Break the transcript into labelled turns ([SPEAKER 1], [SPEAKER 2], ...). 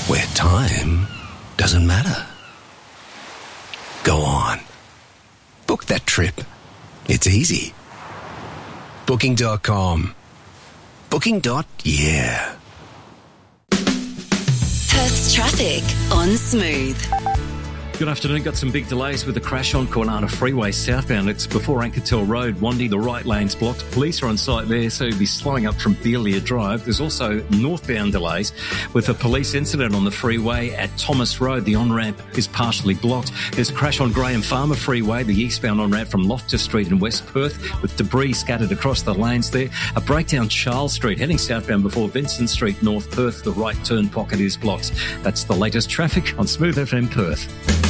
[SPEAKER 1] where time doesn't matter. Go on. Book that trip. It's easy. Booking.com. Booking.yeah.
[SPEAKER 2] Perth's traffic on Smooth.
[SPEAKER 3] Good afternoon. Got some big delays with the crash on Kwinana Freeway southbound. It's before Anketel Road, Wandie. The right lane's blocked. Police are on site there, so you'll be slowing up from Beelia Drive. There's also northbound delays with a police incident on the freeway at Thomas Road. The on-ramp is partially blocked. There's a crash on Graham Farmer Freeway, the eastbound on-ramp from Loftus Street in West Perth, with debris scattered across the lanes there. A breakdown Charles Street, heading southbound before Vincent Street, North Perth. The right turn pocket is blocked. That's the latest traffic on Smooth FM Perth.